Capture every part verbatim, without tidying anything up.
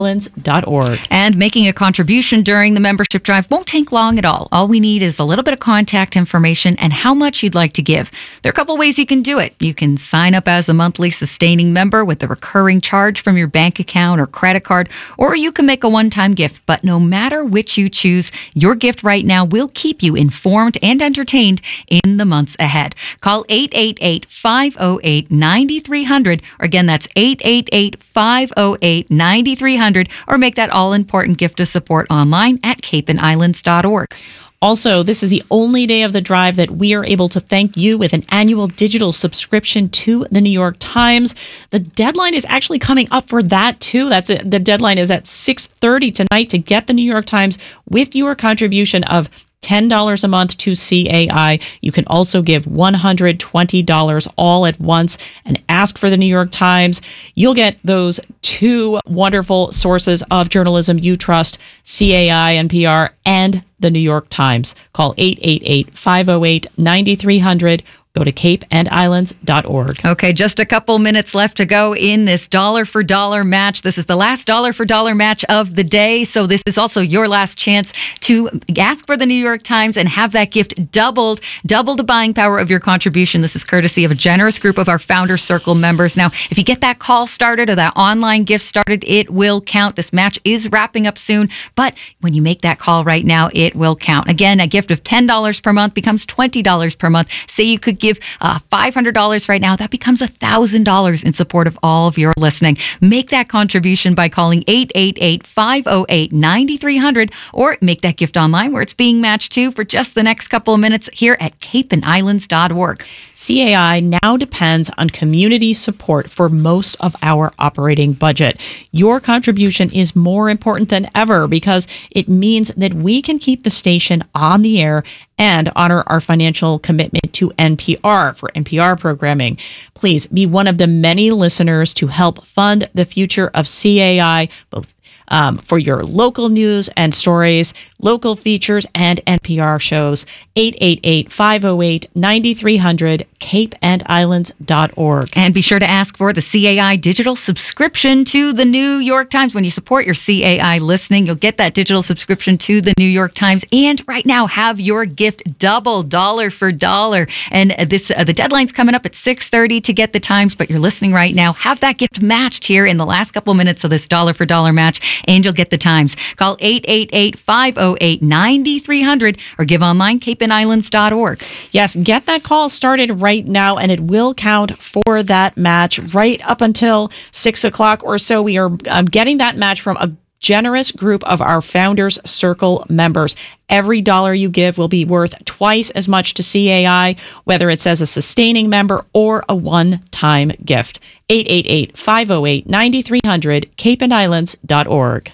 islands dot org. And making a contribution during the membership drive won't take long at all. All we need is a little bit of contact information and how much you'd like to give. There are a couple ways you can do it. You can sign up as a monthly sustaining member with a recurring charge from your bank account or credit card, or you can make a one-time gift. But no matter which you choose, your gift right now will keep you informed and entertained in the months ahead. Call eight eight eight, five oh eight, nine three hundred, or again, that's eight eight eight, five oh eight, nine three hundred, or make that all-important gift of support online at cape and islands dot org. Also, this is the only day of the drive that we are able to thank you with an annual digital subscription to the New York Times. The deadline is actually coming up for that, too. That's it. The deadline is at six thirty tonight to get the New York Times with your contribution of ten dollars a month to C A I. You can also give one hundred twenty dollars all at once and ask for the New York Times. You'll get those two wonderful sources of journalism you trust, C A I, N P R, and the New York Times. Call eight eight eight, five oh eight, nine three hundred. Go to cape and islands dot org. Okay, just a couple minutes left to go in this dollar for dollar match. This is the last dollar for dollar match of the day. So this is also your last chance to ask for the New York Times and have that gift doubled, double the buying power of your contribution. This is courtesy of a generous group of our Founders Circle members. Now, if you get that call started or that online gift started, it will count. This match is wrapping up soon, but when you make that call right now, it will count. Again, a gift of ten dollars per month becomes twenty dollars per month. Say you could give uh, five hundred dollars right now, that becomes one thousand dollars in support of all of your listening. Make that contribution by calling eight eight eight, five oh eight, nine three hundred or make that gift online where it's being matched to for just the next couple of minutes here at cape and islands dot org. C A I now depends on community support for most of our operating budget. Your contribution is more important than ever because it means that we can keep the station on the air and honor our financial commitment to N P R for N P R programming. Please be one of the many listeners to help fund the future of C A I, both um, for your local news and stories, local features, and N P R shows. eight eight eight, five oh eight, nine three hundred, cape and islands dot org. And be sure to ask for the C A I digital subscription to the New York Times. When you support your C A I listening, you'll get that digital subscription to the New York Times. And right now, have your gift double, dollar for dollar. And this uh, the deadline's coming up at six thirty to get the Times, but you're listening right now. Have that gift matched here in the last couple minutes of this dollar for dollar match, and you'll get the Times. Call eight eight eight, five oh eight, nine three hundred or give online cape and islands dot org. Yes, get that call started right now, and it will count for that match right up until six o'clock or so. We are um, getting that match from a generous group of our Founders Circle members. Every dollar you give will be worth twice as much to C A I, whether it's as a sustaining member or a one-time gift. eight eight eight, five oh eight, nine three hundred, cape and islands dot org.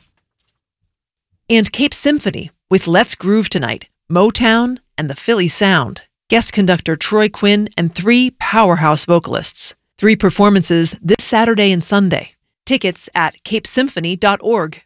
And Cape Symphony with Let's Groove Tonight, Motown, and the Philly Sound. Guest conductor Troy Quinn and three powerhouse vocalists. Three performances this Saturday and Sunday. Tickets at cape symphony dot org.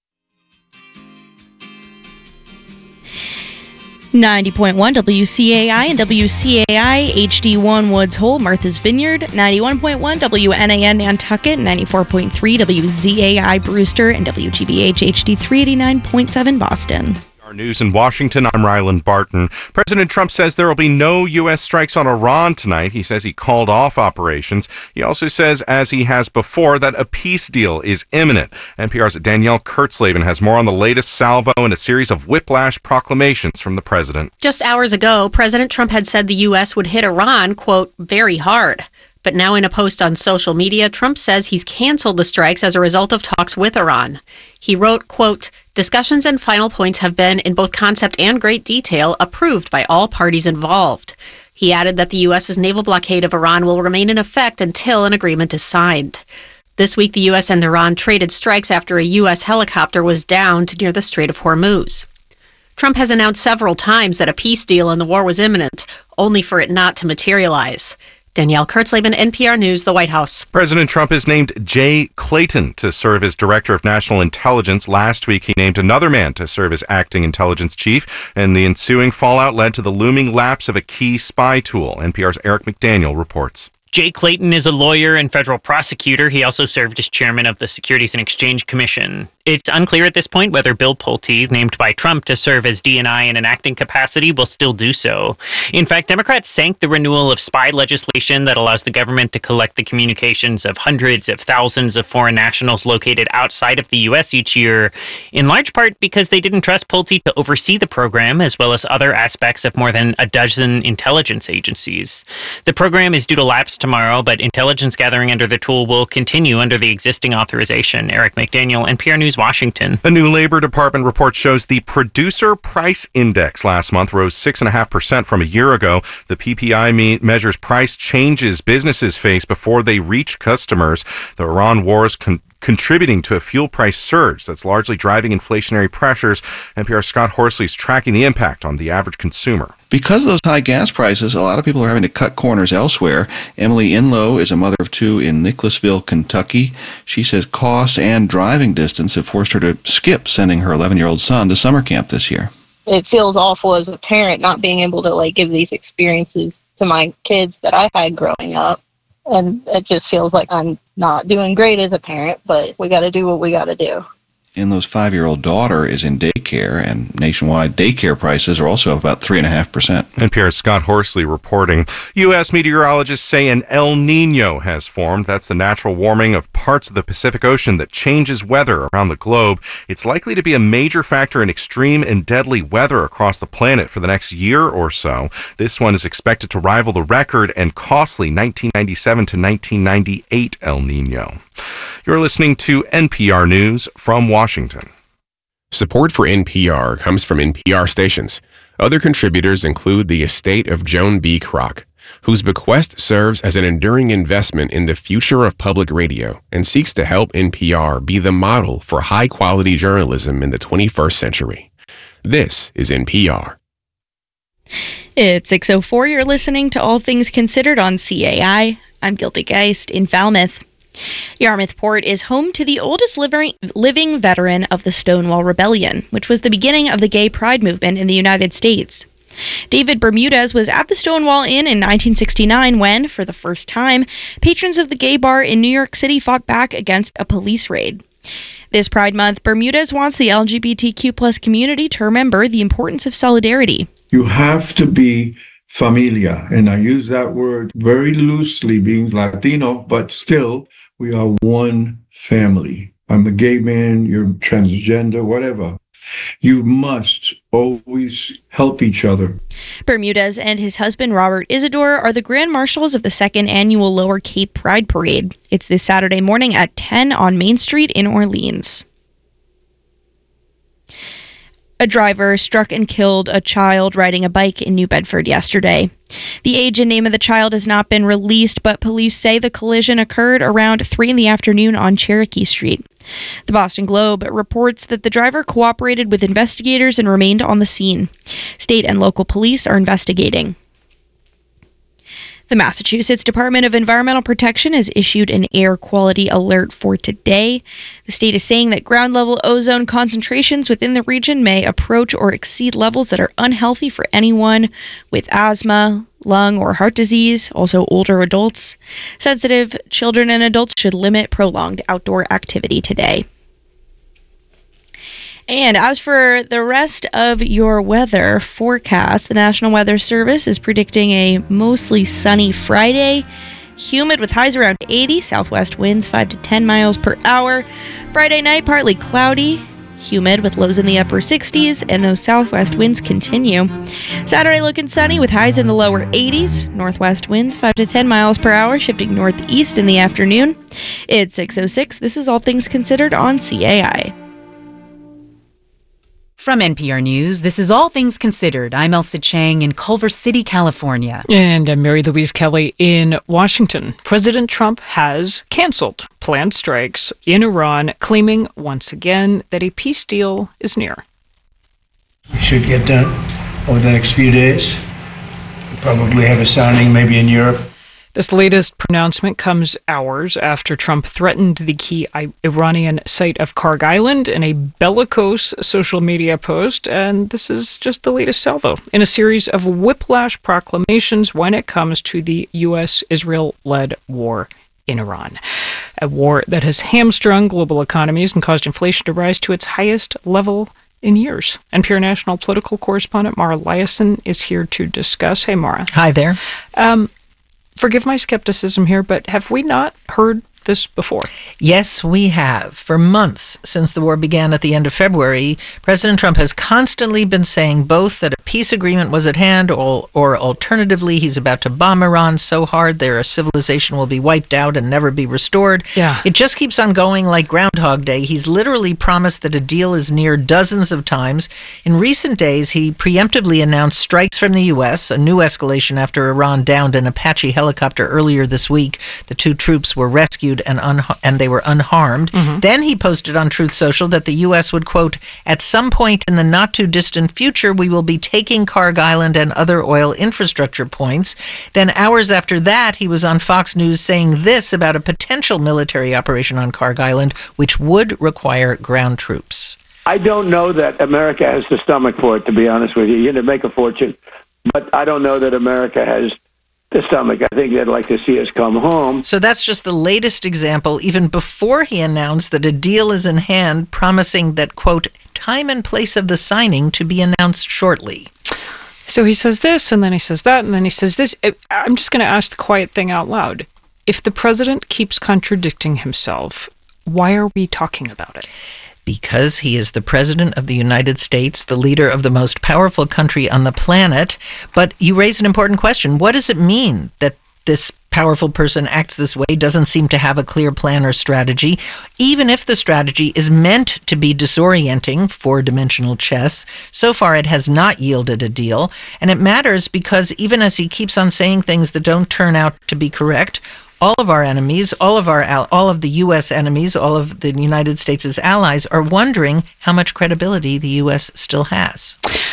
ninety point one W C A I and W C A I H D one Woods Hole, Martha's Vineyard, ninety-one point one W N A N Nantucket, ninety-four point three W Z A I Brewster, and W G B H H D three eighty-nine point seven Boston. Our news in Washington, I'm Ryland Barton. President Trump says there will be no U S strikes on Iran tonight. He says he called off operations. He also says, as he has before, that a peace deal is imminent. N P R's Danielle Kurtzleben has more on the latest salvo and a series of whiplash proclamations from the president. Just hours ago, President Trump had said the U S would hit Iran, quote, very hard. But now in a post on social media, Trump says he's canceled the strikes as a result of talks with Iran. He wrote, quote, discussions and final points have been, in both concept and great detail, approved by all parties involved. He added that the U S's naval blockade of Iran will remain in effect until an agreement is signed. This week, the U S and Iran traded strikes after a U S helicopter was downed near the Strait of Hormuz. Trump has announced several times that a peace deal in the war was imminent, only for it not to materialize. Danielle Kurtzleben, N P R News, the White House. President Trump has named Jay Clayton to serve as Director of National Intelligence. Last week, he named another man to serve as Acting Intelligence Chief, and the ensuing fallout led to the looming lapse of a key spy tool. N P R's Eric McDaniel reports. Jay Clayton is a lawyer and federal prosecutor. He also served as chairman of the Securities and Exchange Commission. It's unclear at this point whether Bill Pulte, named by Trump to serve as D and I in an acting capacity, will still do so. In fact, Democrats sank the renewal of spy legislation that allows the government to collect the communications of hundreds of thousands of foreign nationals located outside of the U S each year, in large part because they didn't trust Pulte to oversee the program, as well as other aspects of more than a dozen intelligence agencies. The program is due to lapse tomorrow, but intelligence gathering under the tool will continue under the existing authorization. Eric McDaniel, N P R News, Washington. A new Labor Department report shows the Producer Price Index last month rose six point five percent from a year ago. The P P I me- measures price changes businesses face before they reach customers. The Iran war is con- contributing to a fuel price surge that's largely driving inflationary pressures. N P R's Scott Horsley is tracking the impact on the average consumer. Because of those high gas prices, a lot of people are having to cut corners elsewhere. Emily Inlow is a mother of two in Nicholasville, Kentucky. She says cost and driving distance have forced her to skip sending her eleven-year-old son to summer camp this year. It feels awful as a parent not being able to like give these experiences to my kids that I had growing up. And it just feels like I'm not doing great as a parent, but we got to do what we got to do. Inlow's five-year-old daughter is in daycare, and nationwide daycare prices are also up about three point five percent. N P R's Scott Horsley reporting. U S meteorologists say an El Nino has formed. That's the natural warming of parts of the Pacific Ocean that changes weather around the globe. It's likely to be a major factor in extreme and deadly weather across the planet for the next year or so. This one is expected to rival the record and costly nineteen ninety-seven to nineteen ninety-eight El Nino. You're listening to N P R News from Washington. Support for N P R comes from N P R stations. Other contributors include the estate of Joan B. Kroc, whose bequest serves as an enduring investment in the future of public radio and seeks to help N P R be the model for high-quality journalism in the twenty-first century. This is N P R. It's six oh four. You're listening to All Things Considered on C A I. I'm Gildy Geist in Falmouth. Yarmouth Port is home to the oldest living, living veteran of the Stonewall Rebellion, which was the beginning of the gay pride movement in the United States. David Bermudez was at the Stonewall Inn in nineteen sixty-nine when, for the first time, patrons of the gay bar in New York City fought back against a police raid. This Pride Month, Bermudez wants the L G B T Q plus community to remember the importance of solidarity. You have to be familia, and I use that word very loosely, being Latino, but still, we are one family. I'm a gay man, you're transgender, whatever. You must always help each other. Bermudez and his husband, Robert Isidore, are the Grand Marshals of the second annual Lower Cape Pride Parade. It's this Saturday morning at ten on Main Street in Orleans. A driver struck and killed a child riding a bike in New Bedford yesterday. The age and name of the child has not been released, but police say the collision occurred around three in the afternoon on Cherokee Street. The Boston Globe reports that the driver cooperated with investigators and remained on the scene. State and local police are investigating. The Massachusetts Department of Environmental Protection has issued an air quality alert for today. The state is saying that ground-level ozone concentrations within the region may approach or exceed levels that are unhealthy for anyone with asthma, lung, or heart disease, also older adults. Sensitive children and adults should limit prolonged outdoor activity today. And as for the rest of your weather forecast, the National Weather Service is predicting a mostly sunny Friday, humid with highs around eighty, southwest winds five to ten miles per hour. Friday night, partly cloudy, humid with lows in the upper sixties, and those southwest winds continue. Saturday looking sunny with highs in the lower eighties, northwest winds five to ten miles per hour, shifting northeast in the afternoon. It's six oh six. This is All Things Considered on C A I. From N P R News, this is All Things Considered. I'm Elsa Chang in Culver City, California. And I'm Mary Louise Kelly in Washington. President Trump has canceled planned strikes in Iran, claiming once again that a peace deal is near. We should get done over the next few days. We'll probably have a signing maybe in Europe. This latest pronouncement comes hours after Trump threatened the key Iranian site of Kharg Island in a bellicose social media post, and this is just the latest salvo in a series of whiplash proclamations when it comes to the U S Israel-led war in Iran, a war that has hamstrung global economies and caused inflation to rise to its highest level in years. N P R national political correspondent Mara Liasson is here to discuss. Hey, Mara. Hi there. Um, forgive my skepticism here, but have we not heard this before? Yes, we have. For months since the war began at the end of February, President Trump has constantly been saying both that a peace agreement was at hand or, or alternatively, he's about to bomb Iran so hard their civilization will be wiped out and never be restored. Yeah. It just keeps on going like Groundhog Day. He's literally promised that a deal is near dozens of times. In recent days, he preemptively announced strikes from the U S, a new escalation after Iran downed an Apache helicopter earlier this week. The two troops were rescued and unha- and they were unharmed. Mm-hmm. Then he posted on Truth Social that the U S would, quote, at some point in the not-too-distant future, we will be taking Kharg Island and other oil infrastructure points. Then hours after that, he was on Fox News saying this about a potential military operation on Kharg Island, which would require ground troops. I don't know that America has the stomach for it, to be honest with you. You're going to make a fortune, but I don't know that America has the stomach. I think they'd like to see us come home. So that's just the latest example, even before he announced that a deal is in hand, promising that, quote, time and place of the signing to be announced shortly. So he says this, and then he says that, and then he says this. I'm just going to ask the quiet thing out loud. If the president keeps contradicting himself, why are we talking about it? Because he is the president of the United States, the leader of the most powerful country on the planet. But you raise an important question. What does it mean that this powerful person acts this way, doesn't seem to have a clear plan or strategy? Even if the strategy is meant to be disorienting, four-dimensional chess, so far it has not yielded a deal. And it matters because even as he keeps on saying things that don't turn out to be correct, all of our enemies, all of our all of the U S enemies, all of the United States' allies are wondering how much credibility the U S still has.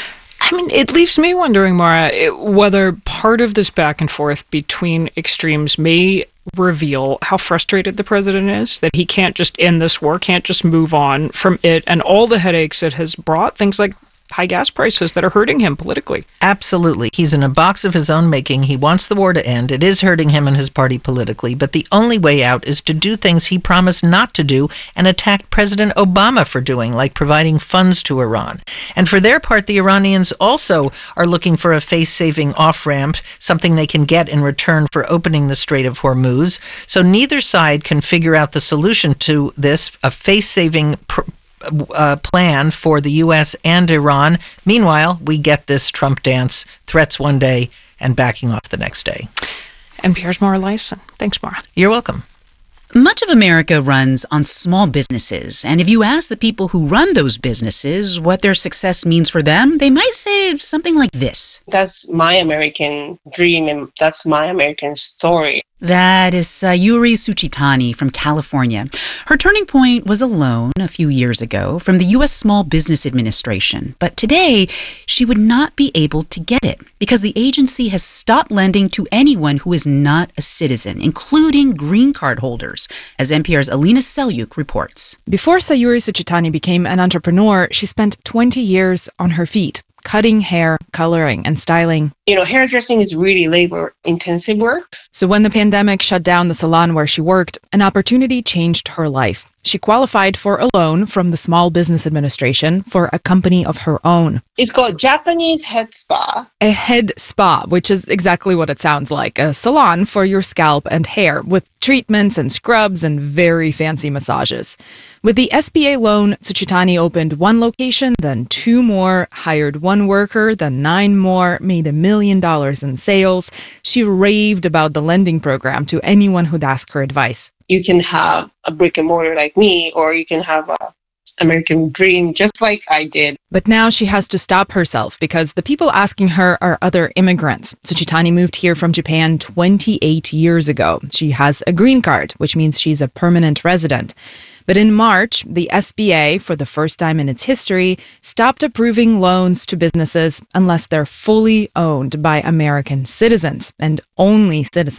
I mean, it leaves me wondering, Mara, whether part of this back and forth between extremes may reveal how frustrated the president is, that he can't just end this war, can't just move on from it, and all the headaches it has brought, things like high gas prices that are hurting him politically. Absolutely. He's in a box of his own making. He wants the war to end. It is hurting him and his party politically, but the only way out is to do things he promised not to do and attacked President Obama for doing, like providing funds to Iran. And for their part, the Iranians also are looking for a face-saving off-ramp, something they can get in return for opening the Strait of Hormuz. So neither side can figure out the solution to this, a face-saving pr- Uh, plan for the U S and Iran. Meanwhile, we get this Trump dance, threats one day and backing off the next day. N P R's Mara Liasson. Thanks, Mara. You're welcome. Much of America runs on small businesses, and if you ask the people who run those businesses what their success means for them, they might say something like this. That's my American dream, and that's my American story. That is Sayuri Suchitani from California. Her turning point was a loan a few years ago from the U S Small Business Administration. But today, she would not be able to get it because the agency has stopped lending to anyone who is not a citizen, including green card holders, as N P R's Alina Selyuk reports. Before Sayuri Suchitani became an entrepreneur, she spent twenty years on her feet, cutting hair, coloring, and styling. You know, hairdressing is really labor-intensive work. So when the pandemic shut down the salon where she worked, an opportunity changed her life. She qualified for a loan from the Small Business Administration for a company of her own. It's called Japanese Head Spa. A head spa, which is exactly what it sounds like. A salon for your scalp and hair with treatments and scrubs and very fancy massages. With the S B A loan, Suchitani opened one location, then two more, hired one worker, then nine more, made a million dollars in sales. She raved about the lending program to anyone who'd ask her advice. You can have a brick and mortar like me, or you can have a American dream just like I did. But now she has to stop herself because the people asking her are other immigrants. Suchitani moved here from Japan twenty-eight years ago. She has a green card, which means she's a permanent resident. But in March, the S B A, for the first time in its history, stopped approving loans to businesses unless they're fully owned by American citizens, and only citizens.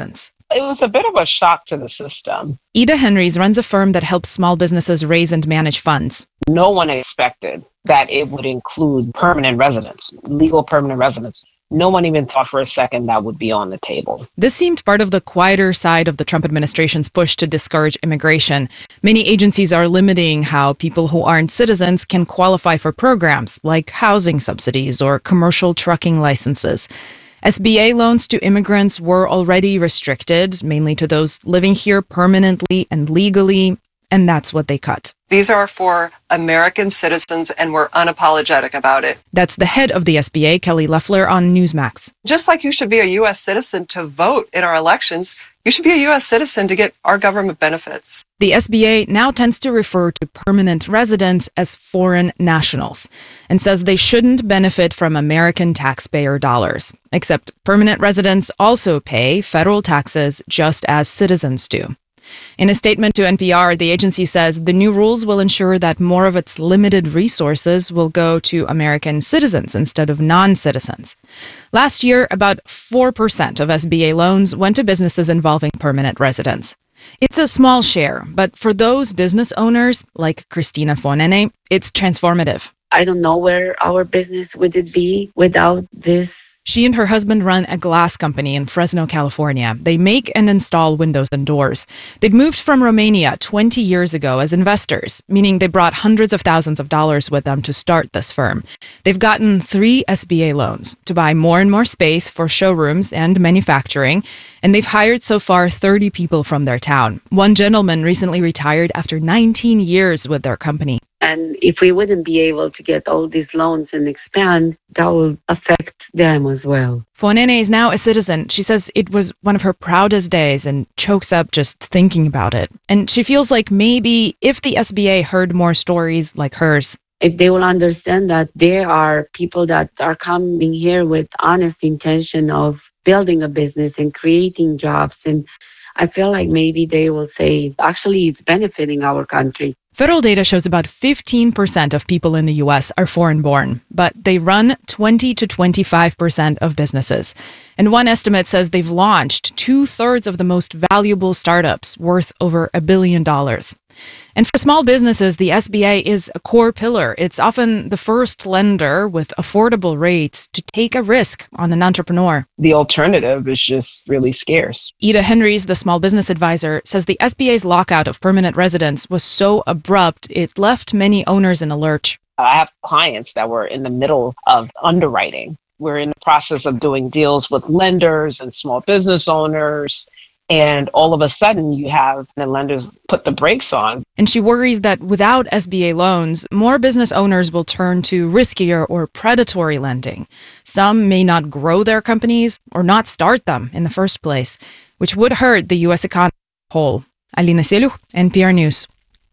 It was a bit of a shock to the system. Ida Henrys runs a firm that helps small businesses raise and manage funds. No one expected that it would include permanent residents, legal permanent residents. No one even thought for a second that would be on the table. This seemed part of the quieter side of the Trump administration's push to discourage immigration. Many agencies are limiting how people who aren't citizens can qualify for programs like housing subsidies or commercial trucking licenses. S B A loans to immigrants were already restricted, mainly to those living here permanently and legally, and that's what they cut. These are for American citizens, and we're unapologetic about it. That's the head of the S B A, Kelly Loeffler, on Newsmax. Just like you should be a U S citizen to vote in our elections, you should be a U S citizen to get our government benefits. The S B A now tends to refer to permanent residents as foreign nationals and says they shouldn't benefit from American taxpayer dollars, except permanent residents also pay federal taxes just as citizens do. In a statement to N P R, the agency says the new rules will ensure that more of its limited resources will go to American citizens instead of non-citizens. Last year, about four percent of S B A loans went to businesses involving permanent residents. It's a small share, but for those business owners, like Christina Fonene, it's transformative. I don't know where our business would it be without this. She and her husband run a glass company in Fresno, California. They make and install windows and doors. They'd moved from Romania twenty years ago as investors, meaning they brought hundreds of thousands of dollars with them to start this firm. They've gotten three S B A loans to buy more and more space for showrooms and manufacturing, and they've hired so far thirty people from their town. One gentleman recently retired after nineteen years with their company. And if we wouldn't be able to get all these loans and expand, that will affect them as well. Fonene is now a citizen. She says it was one of her proudest days and chokes up just thinking about it. And she feels like maybe if the S B A heard more stories like hers, if they will understand that there are people that are coming here with honest intention of building a business and creating jobs, and I feel like maybe they will say, actually, it's benefiting our country. Federal data shows about fifteen percent of people in the U S are foreign-born, but they run twenty to twenty-five percent of businesses. And one estimate says they've launched two-thirds of the most valuable startups worth over a billion dollars. And for small businesses, the S B A is a core pillar. It's often the first lender with affordable rates to take a risk on an entrepreneur. The alternative is just really scarce. Ida Henrys, the small business advisor, says the S B A's lockout of permanent residents was so abrupt, it left many owners in a lurch. I have clients that were in the middle of underwriting. We're in the process of doing deals with lenders and small business owners. And all of a sudden, you have the lenders put the brakes on. And she worries that without S B A loans, more business owners will turn to riskier or predatory lending. Some may not grow their companies or not start them in the first place, which would hurt the U S economy as a whole. Alina Selu, N P R News.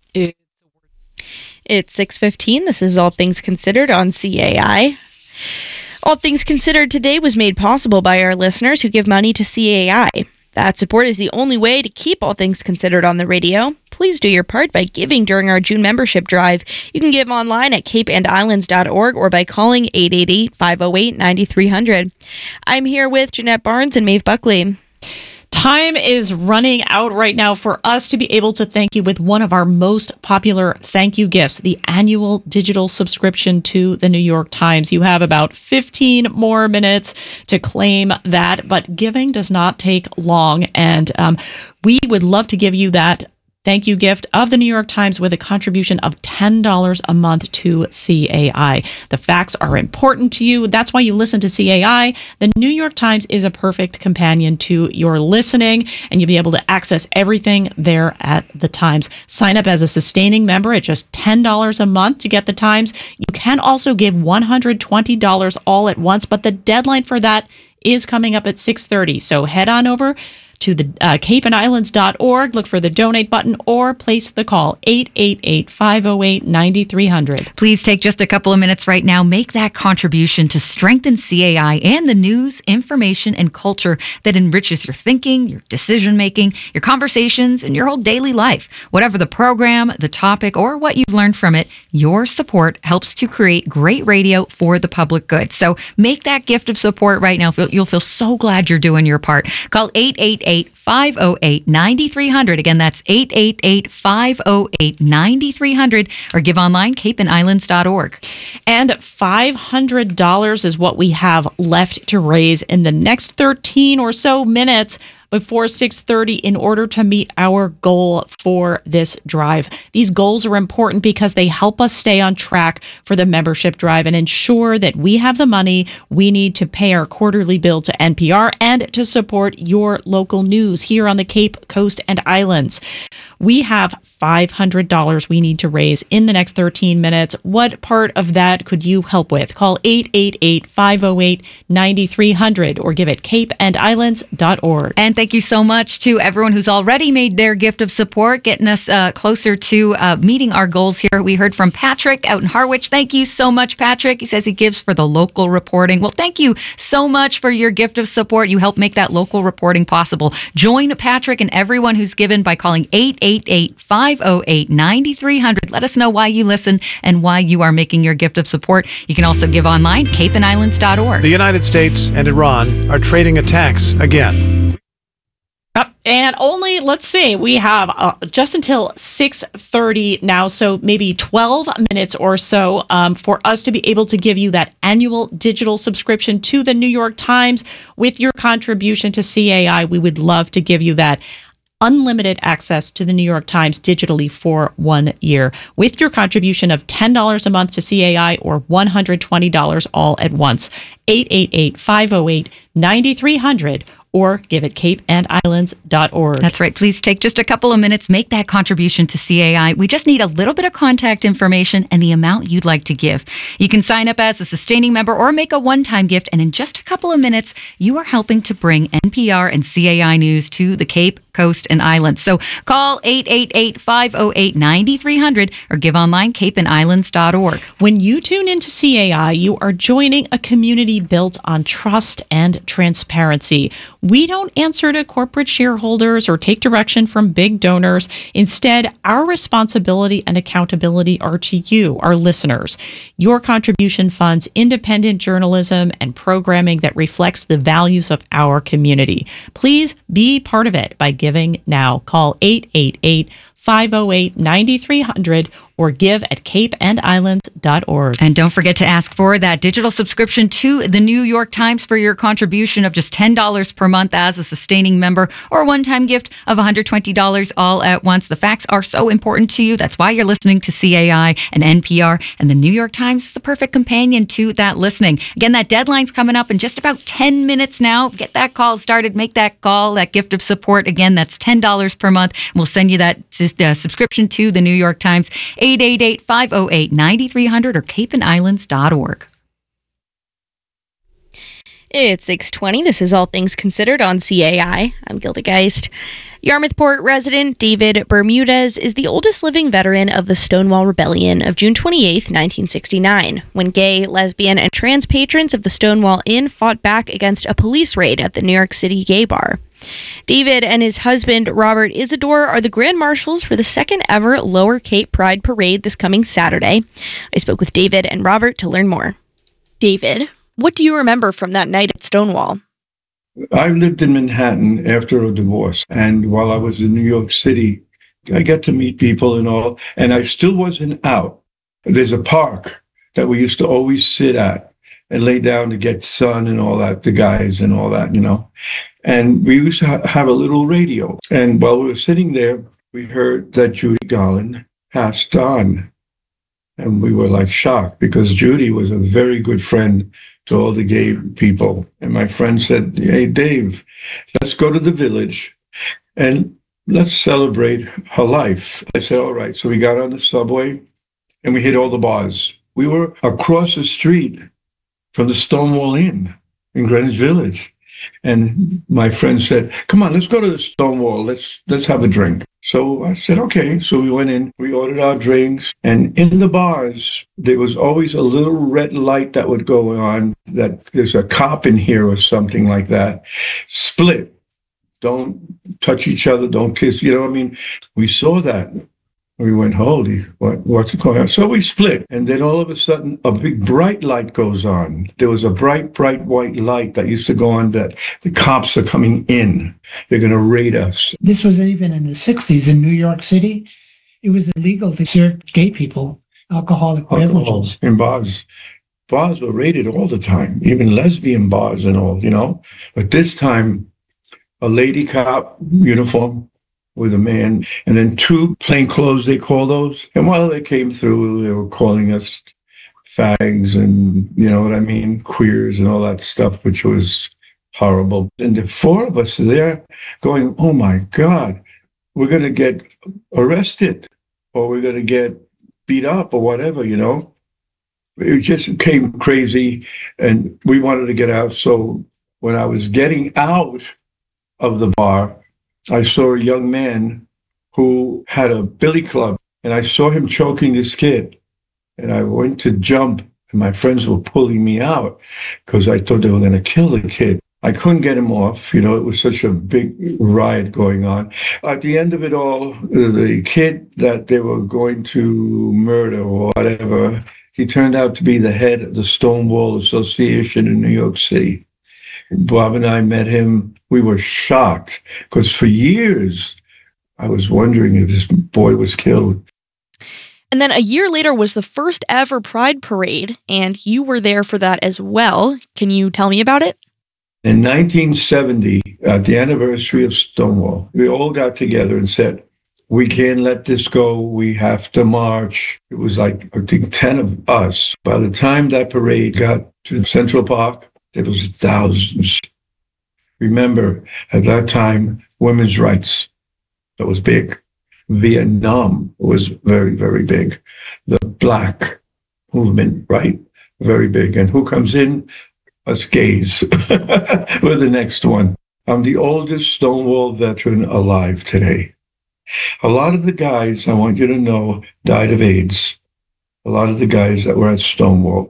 It's six fifteen. This is All Things Considered on C A I. All Things Considered today was made possible by our listeners who give money to C A I. That support is the only way to keep All Things Considered on the radio. Please do your part by giving during our June membership drive. You can give online at cape and islands dot org or by calling eight eight eight, five oh eight, nine three hundred. I'm here with Jeanette Barnes and Maeve Buckley. Time is running out right now for us to be able to thank you with one of our most popular thank you gifts, the annual digital subscription to the New York Times. You have about fifteen more minutes to claim that, but giving does not take long, and um, we would love to give you that thank you gift of the New York Times with a contribution of ten dollars a month to C A I. The facts are important to you. That's why you listen to C A I. The New York Times is a perfect companion to your listening, and you'll be able to access everything there at the Times. Sign up as a sustaining member at just ten dollars a month to get the Times. You can also give one hundred twenty dollars all at once, but the deadline for that is coming up at six thirty. So head on over to the uh, cape and islands dot org, look for the donate button, or place the call eight eight eight, five oh eight, nine three hundred. Please take just a couple of minutes right now. Make that contribution to strengthen C A I and the news, information, and culture that enriches your thinking, your decision-making, your conversations, and your whole daily life. Whatever the program, the topic, or what you've learned from it, your support helps to create great radio for the public good. So make that gift of support right now. You'll feel so glad you're doing your part. Call eight eight eight, eight, five oh eight, nine three hundred. Again, that's eight eight eight, five oh eight, nine three hundred, or give online, cape and islands dot org. And five hundred dollars is what we have left to raise in the next thirteen or so minutes before six thirty in order to meet our goal for this drive. These goals are important because they help us stay on track for the membership drive and ensure that we have the money we need to pay our quarterly bill to N P R and to support your local news here on the Cape Coast and Islands. We have five hundred dollars we need to raise in the next thirteen minutes. What part of that could you help with? Call eight eight eight, five oh eight, nine three hundred or give it cape and islands dot org. And thank you so much to everyone who's already made their gift of support, getting us uh, closer to uh, meeting our goals here. We heard from Patrick out in Harwich. Thank you so much, Patrick. He says he gives for the local reporting. Well, thank you so much for your gift of support. You help make that local reporting possible. Join Patrick and everyone who's given by calling eight eight eight, five oh eight, nine three hundred. Let us know why you listen and why you are making your gift of support. You can also give online, cape and islands dot org. The United States and Iran are trading attacks again. Up and only, let's see, we have uh, just until six thirty now, so maybe twelve minutes or so um, for us to be able to give you that annual digital subscription to the New York Times. With your contribution to C A I, we would love to give you that unlimited access to the New York Times digitally for one year. With your contribution of ten dollars a month to C A I or one hundred twenty dollars all at once, eight eight eight, five oh eight, nine three hundred or give it cape and islands dot org. That's right. Please take just a couple of minutes, make that contribution to C A I. We just need a little bit of contact information and the amount you'd like to give. You can sign up as a sustaining member or make a one-time gift, and in just a couple of minutes, you are helping to bring N P R and C A I News to the Cape Coast and Islands. So call eight eight eight, five oh eight, nine three hundred or give online, cape and islands dot org. When you tune into C A I, you are joining a community built on trust and transparency. We don't answer to corporate shareholders or take direction from big donors. Instead, our responsibility and accountability are to you, our listeners. Your contribution funds independent journalism and programming that reflects the values of our community. Please be part of it by giving now. Call eight eight eight, five oh eight, nine three hundred or give at cape and islands dot org. And don't forget to ask for that digital subscription to the New York Times for your contribution of just ten dollars per month as a sustaining member, or a one-time gift of one hundred twenty dollars all at once. The facts are so important to you. That's why you're listening to C A I and N P R, and the New York Times is the perfect companion to that listening. Again, that deadline's coming up in just about ten minutes now. Get that call started. Make that call, that gift of support. Again, that's ten dollars per month. We'll send you that uh, subscription to the New York Times. eight eight eight, five oh eight, nine three hundred or cape and islands dot org. It's six twenty. This is All Things Considered on C A I. I'm Gilda Geist. Yarmouth Port resident David Bermudez is the oldest living veteran of the Stonewall Rebellion of June twenty-eighth, nineteen sixty-nine, when gay, lesbian, and trans patrons of the Stonewall Inn fought back against a police raid at the New York City gay bar. David and his husband, Robert Isidore, are the Grand Marshals for the second ever Lower Cape Pride Parade this coming Saturday. I spoke with David and Robert to learn more. David, what do you remember from that night at Stonewall? I lived in Manhattan after a divorce, and while I was in New York City, I got to meet people and all, and I still wasn't out. There's a park that we used to always sit at and lay down to get sun and all that, the guys and all that, you know. And we used to ha- have a little radio. And while we were sitting there, we heard that Judy Garland passed on. And we were like shocked because Judy was a very good friend to all the gay people. And my friend said, hey, Dave, let's go to the village and let's celebrate her life. I said, all right. So we got on the subway and we hit all the bars. We were across the street from the Stonewall Inn in Greenwich Village. And my friend said, come on, let's go to the Stonewall. Let's let's have a drink. So I said, okay. So we went in, we ordered our drinks. And in the bars, there was always a little red light that would go on, that there's a cop in here or something like that. Split. Don't touch each other. Don't kiss. You know what I mean? We saw that. We went, holy, what, what's going on? So we split. And then all of a sudden, a big bright light goes on. There was a bright, bright white light that used to go on that the cops are coming in. They're going to raid us. This was even in the sixties in New York City. It was illegal to serve gay people alcoholic Alcohol beverages. in bars. Bars were raided all the time, even lesbian bars and all, you know. But this time, a lady cop uniform with a man, and then two plain clothes, they call those. And while they came through, they were calling us fags and, you know what I mean, queers and all that stuff, which was horrible. And the four of us there going, oh my God, we're going to get arrested or we're going to get beat up or whatever, you know. It just came crazy and we wanted to get out. So when I was getting out of the bar, I saw a young man who had a billy club, and I saw him choking this kid. And I went to jump, and my friends were pulling me out because I thought they were going to kill the kid. I couldn't get him off. You know, it was such a big riot going on. At the end of it all, the kid that they were going to murder or whatever, he turned out to be the head of the Stonewall Association in New York City. Bob and I met him. We were shocked because for years I was wondering if this boy was killed. And then a year later was the first ever Pride Parade, and you were there for that as well. Can you tell me about it? In nineteen seventy, at the anniversary of Stonewall, we all got together and said, we can't let this go. We have to march. It was like, I think, ten of us. By the time that parade got to Central Park, there was thousands. Remember, at that time, women's rights, that was big. Vietnam was very, very big. The black movement, right? Very big. And who comes in? Us gays. We're the next one. I'm the oldest Stonewall veteran alive today. A lot of the guys, I want you to know, died of AIDS. A lot of the guys that were at Stonewall.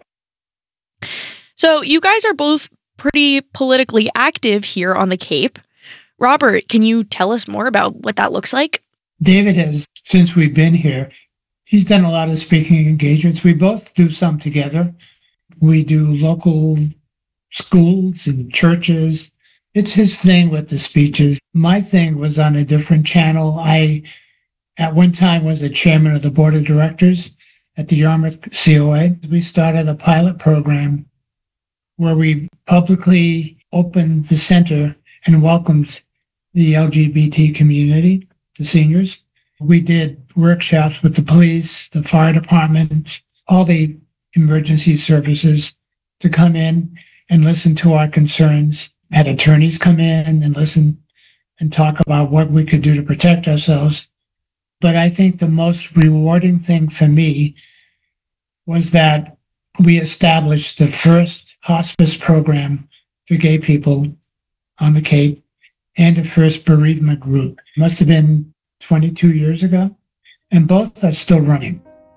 So you guys are both pretty politically active here on the Cape. Robert, can you tell us more about what that looks like? David has, since we've been here, he's done a lot of speaking engagements. We both do some together. We do local schools and churches. It's his thing with the speeches. My thing was on a different channel. I, at one time, was the chairman of the board of directors at the Yarmouth C O A. We started a pilot program where we publicly opened the center and welcomed the L G B T community, the seniors. We did workshops with the police, the fire department, all the emergency services to come in and listen to our concerns. Had attorneys come in and listen and talk about what we could do to protect ourselves. But I think the most rewarding thing for me was that we established the first hospice program for gay people on the Cape and the first bereavement group. It must have been twenty-two years ago, and both are still running.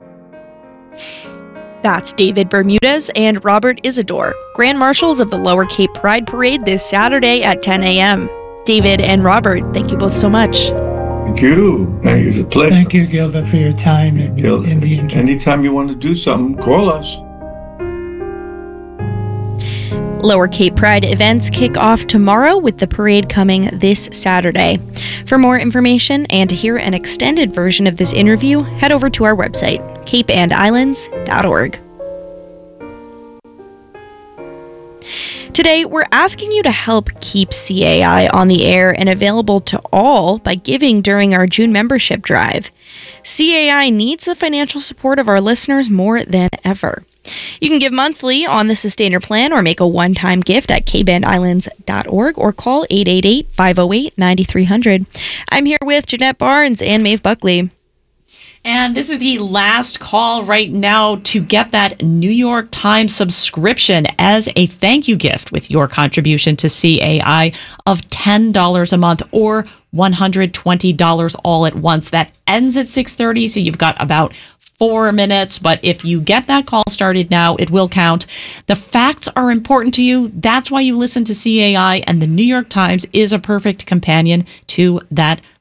That's David Bermudez and Robert Isidore, Grand Marshals of the Lower Cape Pride Parade this Saturday at ten a.m. David and Robert, thank you both so much. Thank you. It was a pleasure. Thank you, Gilda, for your time and, Gilda, and the interview. anytime you want to do something, call us. Lower Cape Pride events kick off tomorrow with the parade coming this Saturday. For more information and to hear an extended version of this interview, head over to our website, cape and islands dot org. Today, we're asking you to help keep C A I on the air and available to all by giving during our June membership drive. C A I needs the financial support of our listeners more than ever. You can give monthly on the Sustainer plan or make a one-time gift at cape and islands dot org or call eight eight eight, five oh eight, nine three hundred. I'm here with Jeanette Barnes and Maeve Buckley. And this is the last call right now to get that New York Times subscription as a thank you gift with your contribution to C A I of ten dollars a month or one hundred twenty dollars all at once. That ends at six thirty, so you've got about four minutes, but if you get that call started now, it will count. The facts are important to you. That's why you listen to C A I, and the New York Times is a perfect companion to that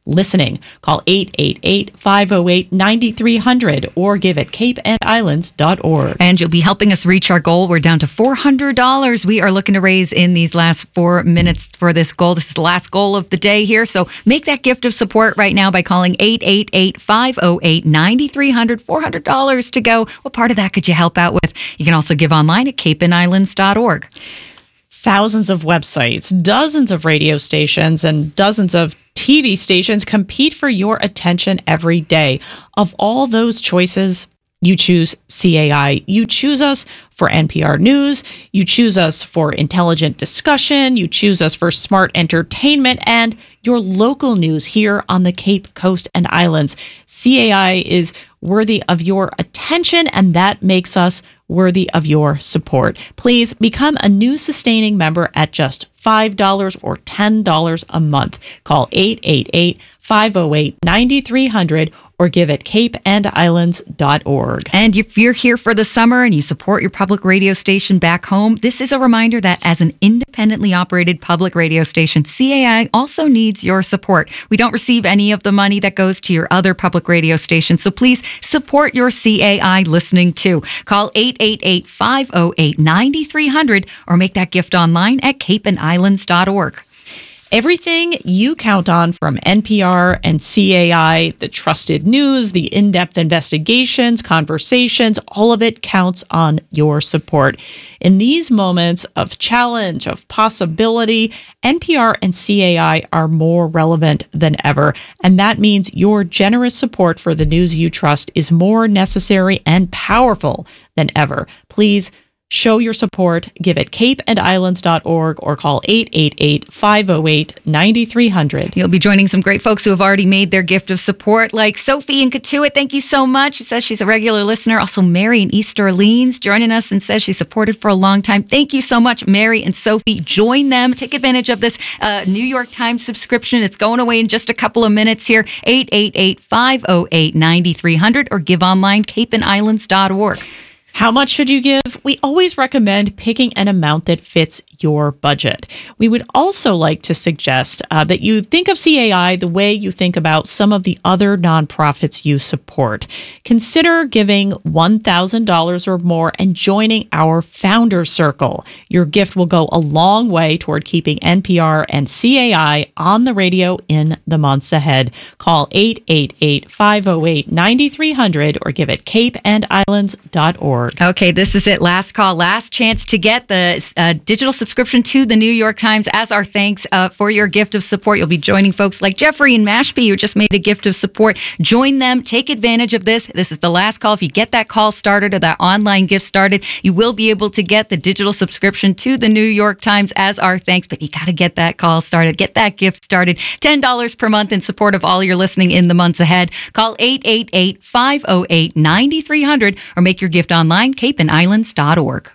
listening. Call eight eight eight, five oh eight, nine three hundred or give at cape and islands dot org. And you'll be helping us reach our goal. We're down to four hundred dollars we are looking to raise in these last four minutes for this goal. This is the last goal of the day here. So make that gift of support right now by calling eight eight eight, five oh eight, nine three hundred. four hundred dollars to go. What part of that could you help out with? You can also give online at cape and islands dot org. Thousands of websites, dozens of radio stations, and dozens of T V stations compete for your attention every day. Of all those choices, you choose C A I. You choose us for N P R News. You choose us for intelligent discussion. You choose us for smart entertainment and your local news here on the Cape Coast and Islands. C A I is worthy of your attention, and that makes us worthy of your support. Please become a new sustaining member at just five dollars or ten dollars a month. Call eight eight eight, five oh eight, nine three hundred or give at cape and islands dot org. And if you're here for the summer and you support your public radio station back home, this is a reminder that as an independently operated public radio station, C A I also needs your support. We don't receive any of the money that goes to your other public radio stations, so please support your C A I listening too. Call eight eight eight, five oh eight, nine three hundred or make that gift online at cape and islands dot org. Everything you count on from N P R and C A I, the trusted news, the in-depth investigations, conversations, all of it counts on your support. In these moments of challenge, of possibility, N P R and C A I are more relevant than ever. And that means your generous support for the news you trust is more necessary and powerful than ever. Please show your support. Give at cape and islands dot org or call eight eight eight, five oh eight, nine three hundred. You'll be joining some great folks who have already made their gift of support, like Sophie in Katuitt. Thank you so much. She says she's a regular listener. Also, Mary in East Orleans joining us and says she's supported for a long time. Thank you so much, Mary and Sophie. Join them. Take advantage of this uh, New York Times subscription. It's going away in just a couple of minutes here. eight eight eight, five oh eight, nine three hundred or give online, cape and islands dot org. How much should you give? We always recommend picking an amount that fits your budget. We would also like to suggest uh, that you think of C A I the way you think about some of the other nonprofits you support. Consider giving one thousand dollars or more and joining our Founders Circle. Your gift will go a long way toward keeping N P R and C A I on the radio in the months ahead. Call eight eight eight, five oh eight, nine three hundred or give at cape and islands dot org. Okay, this is it. Last call, last chance to get the uh, digital subscription to the New York Times as our thanks uh, for your gift of support. You'll be joining folks like Jeffrey and Mashpee who just made a gift of support. Join them. Take advantage of this. This is the last call. If you get that call started or that online gift started, you will be able to get the digital subscription to the New York Times as our thanks. But you got to get that call started. Get that gift started. ten dollars per month in support of all your listening in the months ahead. Call eight eight eight, five oh eight, nine three hundred or make your gift online. cape and islands dot org.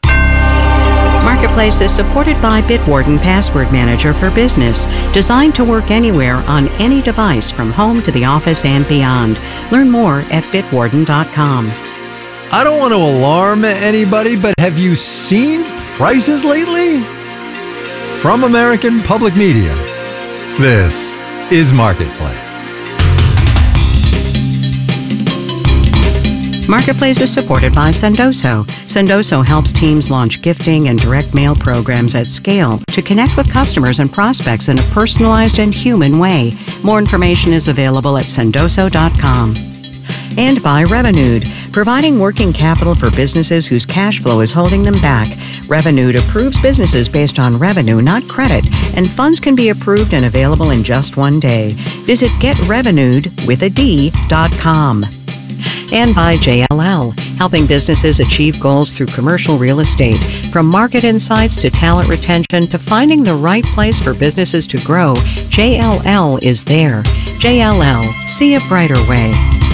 Marketplace is supported by Bitwarden Password Manager for Business, designed to work anywhere on any device from home to the office and beyond. Learn more at bitwarden dot com. I don't want to alarm anybody, but have you seen prices lately? From American Public Media, this is Marketplace. Marketplace is supported by Sendoso. Sendoso helps teams launch gifting and direct mail programs at scale to connect with customers and prospects in a personalized and human way. More information is available at sendoso dot com. And by Revenued, providing working capital for businesses whose cash flow is holding them back. Revenued approves businesses based on revenue, not credit, and funds can be approved and available in just one day. Visit get revenued with a D dot com. And by J L L, helping businesses achieve goals through commercial real estate. From market insights to talent retention to finding the right place for businesses to grow, J L L is there. J L L, see a brighter way.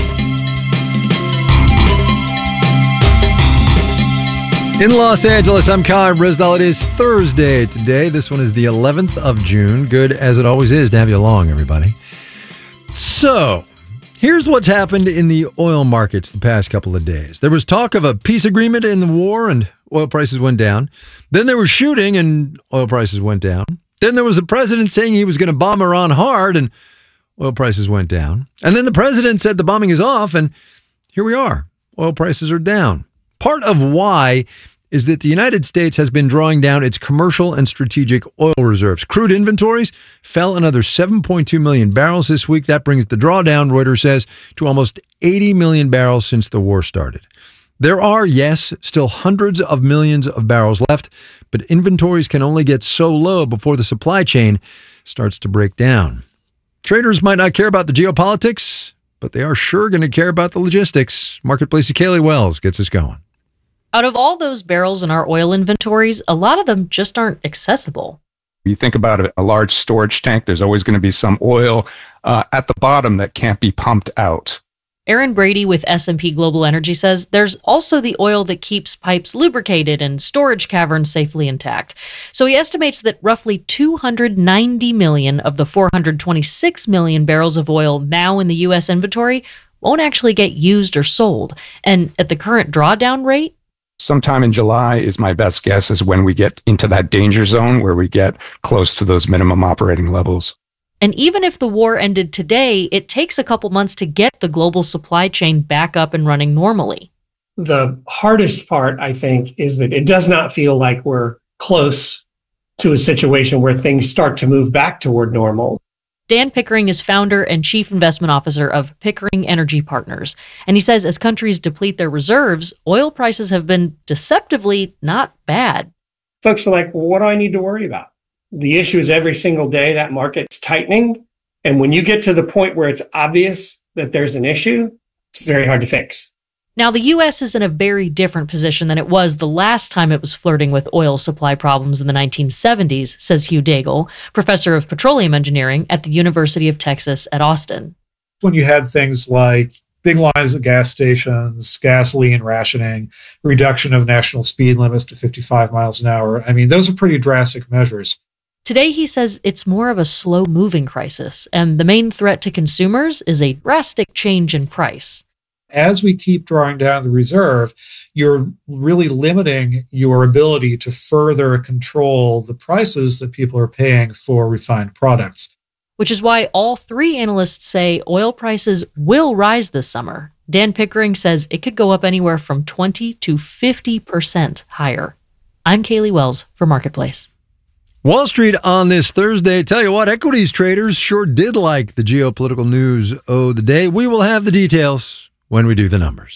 In Los Angeles, I'm Kyle Brisdall. It is Thursday today. This one is the eleventh of June. Good as it always is to have you along, everybody. So, here's what's happened in the oil markets the past couple of days. There was talk of a peace agreement in the war and oil prices went down. Then there was shooting and oil prices went down. Then there was the president saying he was going to bomb Iran hard and oil prices went down. And then the president said the bombing is off, and here we are. Oil prices are down. Part of why is that the United States has been drawing down its commercial and strategic oil reserves. Crude inventories fell another seven point two million barrels this week. That brings the drawdown, Reuters says, to almost eighty million barrels since the war started. There are, yes, still hundreds of millions of barrels left, but inventories can only get so low before the supply chain starts to break down. Traders might not care about the geopolitics, but they are sure going to care about the logistics. Marketplace's Kaylee Wells gets us going. Out of all those barrels in our oil inventories, a lot of them just aren't accessible. You think about a, a large storage tank, there's always going to be some oil uh, at the bottom that can't be pumped out. Aaron Brady with S and P Global Energy says there's also the oil that keeps pipes lubricated and storage caverns safely intact. So he estimates that roughly two hundred ninety million of the four hundred twenty-six million barrels of oil now in the U S inventory won't actually get used or sold. And at the current drawdown rate, Sometime in July is my best guess, is when we get into that danger zone where we get close to those minimum operating levels. and even if the war ended today, it takes a couple months to get the global supply chain back up and running normally. The hardest part, I think, is that it does not feel like we're close to a situation where things start to move back toward normal. Dan Pickering is founder and chief investment officer of Pickering Energy Partners. And he says as countries deplete their reserves, oil prices have been deceptively not bad. Folks are like, well, what do I need to worry about? The issue is every single day that market's tightening. And when you get to the point where it's obvious that there's an issue, it's very hard to fix. Now, the U S is in a very different position than it was the last time it was flirting with oil supply problems in the nineteen seventies, says Hugh Daigle, professor of petroleum engineering at the University of Texas at Austin. When you had things like big lines at gas stations, gasoline rationing, reduction of national speed limits to fifty-five miles an hour, I mean, those are pretty drastic measures. Today, he says it's more of a slow-moving crisis, and the main threat to consumers is a drastic change in price. As we keep drawing down the reserve, you're really limiting your ability to further control the prices that people are paying for refined products. Which is why all three analysts say oil prices will rise this summer. Dan Pickering says it could go up anywhere from twenty to fifty percent higher. I'm Kaylee Wells for Marketplace. Wall Street on this Thursday. Tell you what, equities traders sure did like the geopolitical news of the day. We will have the details when we do the numbers.